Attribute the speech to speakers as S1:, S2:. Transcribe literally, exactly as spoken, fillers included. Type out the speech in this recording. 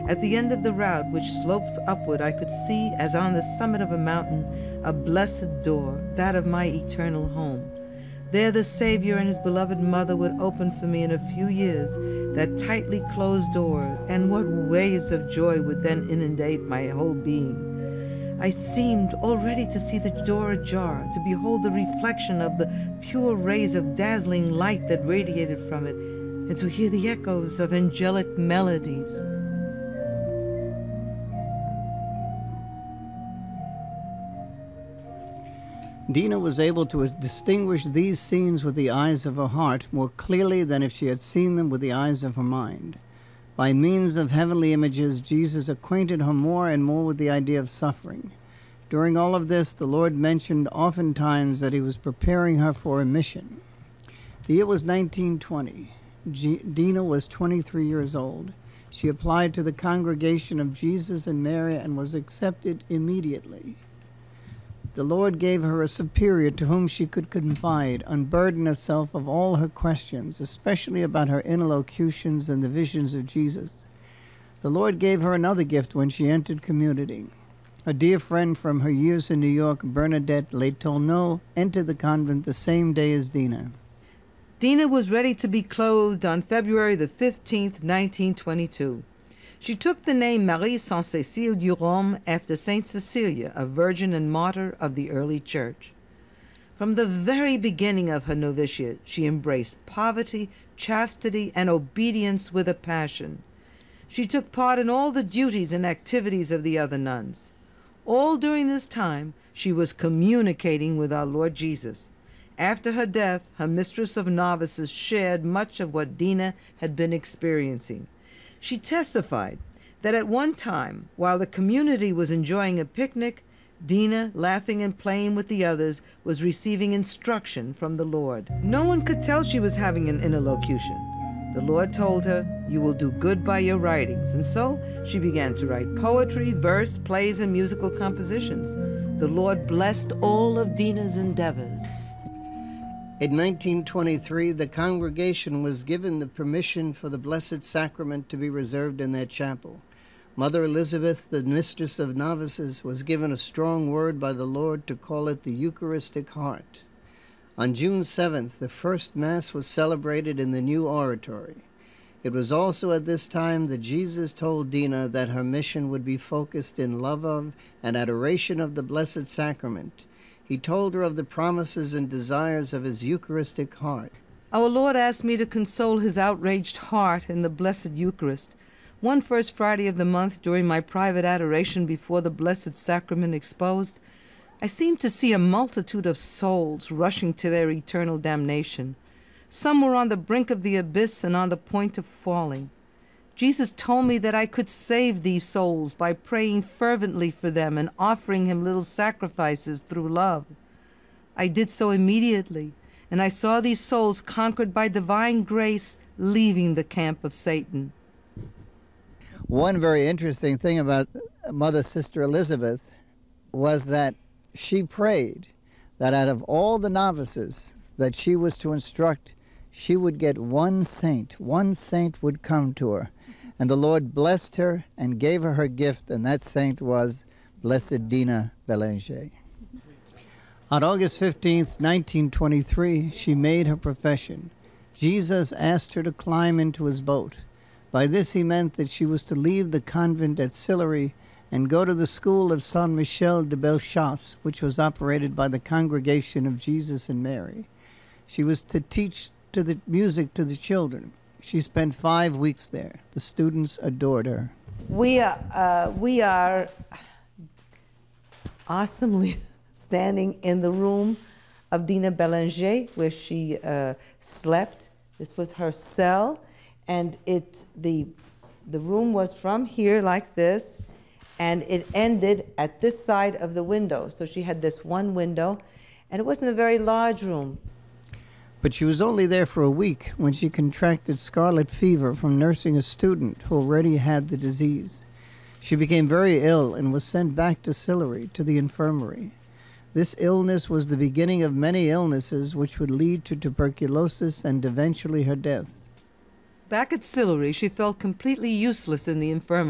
S1: At the end of the route, which sloped upward, I could see, as on the summit of a mountain, a blessed door, that of my eternal home. There the Savior and his beloved mother would open for me in a few years that tightly closed door, and what waves of joy would then inundate my whole being. I seemed already to see the door ajar, to behold the reflection of the pure rays of dazzling light that radiated from it, and to hear the echoes of angelic melodies.
S2: Dina was able to distinguish these scenes with the eyes of her heart more clearly than if she had seen them with the eyes of her mind. By means of heavenly images, Jesus acquainted her more and more with the idea of suffering. During all of this, the Lord mentioned oftentimes that he was preparing her for a mission. The year was nineteen twenty. G- Dina was twenty-three years old. She applied to the Congregation of Jesus and Mary and was accepted immediately. The Lord gave her a superior to whom she could confide, unburden herself of all her questions, especially about her interlocutions and the visions of Jesus. The Lord gave her another gift when she entered community. A dear friend from her years in New York, Bernadette Letourneau, entered the convent the same day as Dina.
S1: Dina was ready to be clothed on February the fifteenth, nineteen twenty-two. She took the name Marie Sainte Cécile du Rhôme after Saint Cecilia, a virgin and martyr of the early church. From the very beginning of her novitiate, she embraced poverty, chastity, and obedience with a passion. She took part in all the duties and activities of the other nuns. All during this time, she was communicating with our Lord Jesus. After her death, her mistress of novices shared much of what Dina had been experiencing. She testified that at one time, while the community was enjoying a picnic, Dina, laughing and playing with the others, was receiving instruction from the Lord. No one could tell she was having an interlocution. The Lord told her, "You will do good by your writings." And so she began to write poetry, verse, plays, and musical compositions. The Lord blessed all of Dina's endeavors.
S2: In nineteen twenty-three, the congregation was given the permission for the Blessed Sacrament to be reserved in their chapel. Mother Elizabeth, the mistress of novices, was given a strong word by the Lord to call it the Eucharistic Heart. On June seventh, the first Mass was celebrated in the new oratory. It was also at this time that Jesus told Dina that her mission would be focused in love of and adoration of the Blessed Sacrament. He told her of the promises and desires of his Eucharistic heart.
S1: Our Lord asked me to console his outraged heart in the Blessed Eucharist. One first Friday of the month, during my private adoration before the Blessed Sacrament exposed, I seemed to see a multitude of souls rushing to their eternal damnation. Some were on the brink of the abyss and on the point of falling. Jesus told me that I could save these souls by praying fervently for them and offering him little sacrifices through love. I did so immediately, and I saw these souls conquered by divine grace leaving the camp of Satan.
S2: One very interesting thing about Mother Sister Elizabeth was that she prayed that out of all the novices that she was to instruct, she would get one saint. One saint would come to her. And the Lord blessed her and gave her her gift, and that saint was Blessed Dina Bélanger. On August fifteenth, nineteen twenty-three, she made her profession. Jesus asked her to climb into his boat. By this he meant that she was to leave the convent at Sillery and go to the school of Saint Michel de Bellechasse, which was operated by the Congregation of Jesus and Mary. She was to teach to the music to the children. She spent five weeks there. The students adored her.
S1: We are, uh, we are awesomely standing in the room of Dina Bélanger, where she uh, slept. This was her cell, and it the the room was from here like this, and it ended at this side of the window. So she had this one window, and it wasn't a very large room.
S2: But she was only there for a week when she contracted scarlet fever from nursing a student who already had the disease. She became very ill and was sent back to Sillery, to the infirmary. This illness was the beginning of many illnesses which would lead to tuberculosis and eventually her death.
S1: Back at Sillery, she felt completely useless in the infirmary.